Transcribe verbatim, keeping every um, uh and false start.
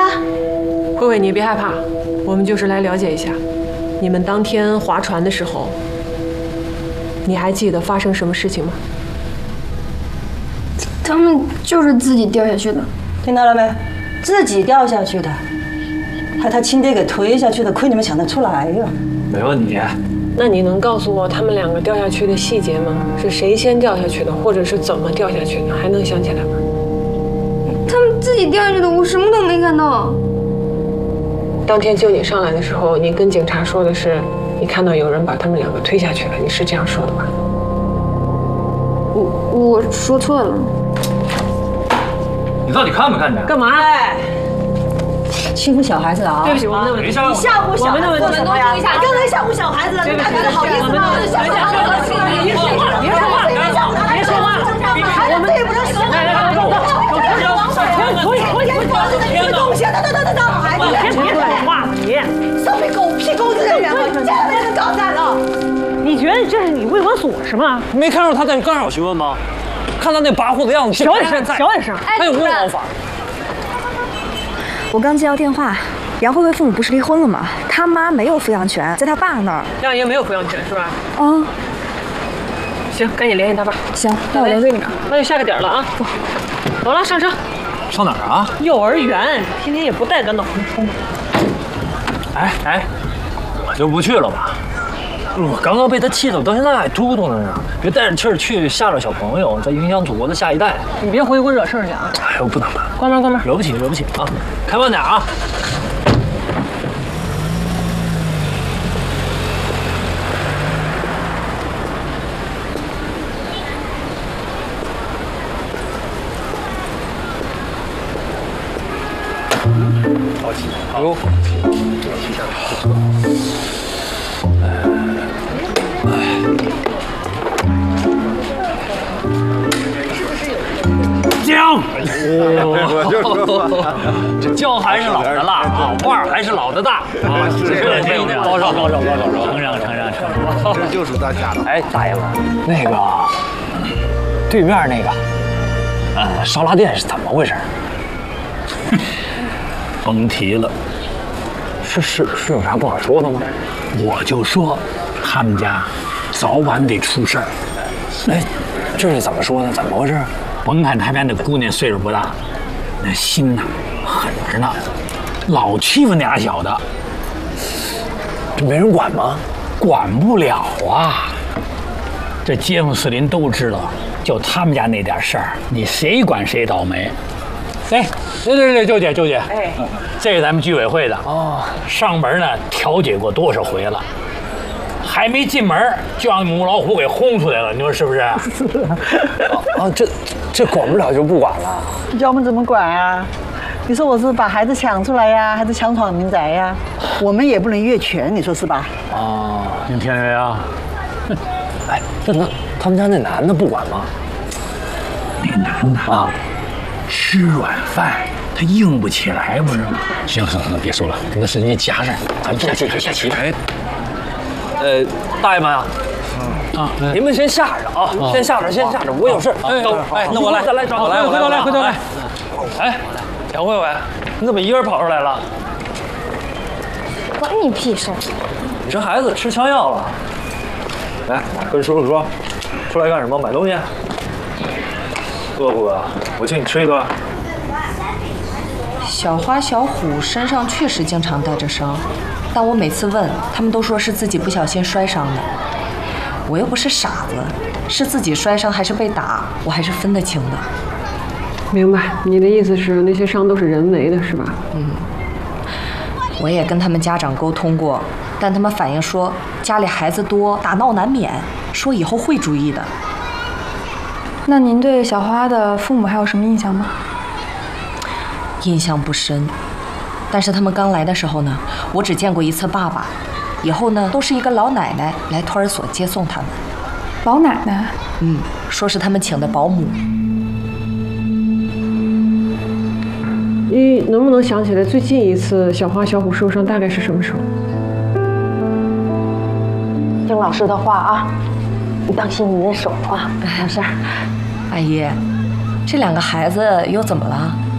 慧慧，你别害怕，我们就是来了解一下，你们当天划船的时候，你还记得发生什么事情吗？ 他们就是自己掉下去的。 听到了没？自己掉下去的，还他亲爹给推下去的，亏你们想得出来呀！ 没问题。 那你能告诉我他们两个掉下去的细节吗？是谁先掉下去的，或者是怎么掉下去的？还能想起来吗？ 他们自己掉下去的，我什么都没看到。 当天救你上来的时候，你跟警察说的是，你看到有人把他们两个推下去了，你是这样说的吧？ 我我说错了。 你到底看没看见？ 干嘛？ 哎，欺负小孩子了啊！ 对不起，我们的问题。 你吓唬小孩子做什么呀？你刚才吓唬小孩子了，你还觉得好意思吗？吓唬孩子，别说话，别说话，别说话，孩子对不着小孩子，可以可以，这东西，等等等等等，孩子， 别说话，你什么狗屁公职人员，我见了人搞惨了。 你觉得这是你卫生所是吗？ 没看到他在干扰询问吗？看他那跋扈的样子， 小点声，小点声， 他有没有毛发？ 我刚接到电话，杨慧慧父母不是离婚了吗？他妈没有抚养权，在他爸那儿。 亮爷没有抚养权是吧？ 啊， 行，赶紧联系他爸。 行，那我联系你。 那就下个点了啊。走，走了，上车。 上哪儿啊？ 幼儿园，天天也不带个脑子冲。 哎哎，我就不去了吧。我刚刚被他气走，到现在还嘟嘟呢。别带着气儿去吓着小朋友，再影响祖国的下一代。 你别回国惹事儿去啊！ 哎呦，不能办， 关门关门， 惹不起惹不起啊！开慢点啊！好起，好哟。姜，这姜还是老的辣啊，腕儿还是老的大啊！这没有高手高手高手，承认承认承认， 这就属他下的。 哎，大爷们，那个对面那个，呃，烧腊店是怎么回事？甭提了，是是是有啥不好说的吗？我就说，他们家早晚得出事儿。哎，这是怎么说呢？怎么回事？甭看他家那姑娘岁数不大，那心呐狠着呢，老欺负那俩小的。这没人管吗？管不了啊！这街坊四邻都知道，就他们家那点事儿，你谁管谁倒霉。哎，对对对，舅姐舅姐，哎，这是咱们居委会的哦，上门呢调解过多少回了。还没进门就让母老虎给轰出来了，你说是不是？啊，这这管不了就不管了。 叫我们怎么管啊？你说我是把孩子抢出来呀，还是强闯民宅呀？我们也不能越权，你说是吧？ 哦，听天雷啊！哎，那那他们家那男的不管吗？那男的啊，吃软饭他硬不起来，不是吗？行行行，别说了，那是人家家事，咱们下棋下棋。哎。呃，大爷们啊，啊，您们先下着啊，先下着，先下着，我有事。哎，哎，那我来，再来找我来，回头来，回头来。哎，杨慧慧，你怎么一个人跑出来了？ 关你屁事！ 你这孩子吃枪药了。来，跟叔叔说，出来干什么？买东西。饿不饿？我请你吃一顿。 小花、小虎身上确实经常带着伤。但我每次问，他们都说是自己不小心摔伤的。我又不是傻子，是自己摔伤还是被打，我还是分得清的。 明白，你的意思是那些伤都是人为的，是吧？ 嗯。我也跟他们家长沟通过，但他们反映说家里孩子多，打闹难免，说以后会注意的。 那您对小花的父母还有什么印象吗？ 印象不深。但是他们刚来的时候呢，我只见过一次爸爸，以后呢都是一个老奶奶来托儿所接送他们。 老奶奶？ 嗯，说是他们请的保姆。 你能不能想起来最近一次小花、小虎受伤大概是什么时候？ 听老师的话啊，你当心你的手啊，没事。 阿姨，这两个孩子又怎么了？